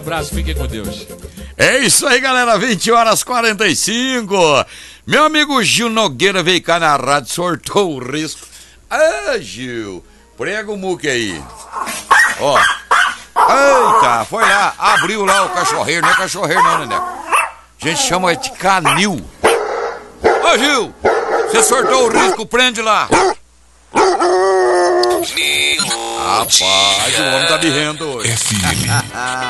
Abraço, fiquem com Deus. É isso aí, galera, 20h45. Meu amigo Gil Nogueira veio cá na rádio, sortou o risco. Ah, Gil, prega o muque aí. Ó. Eita, foi lá, abriu lá o cachorreiro, não é cachorreiro não, Neneco. A gente chama de canil. Ô, Gil, você sortou o risco, prende lá. Rapaz, o homem tá birrendo hoje.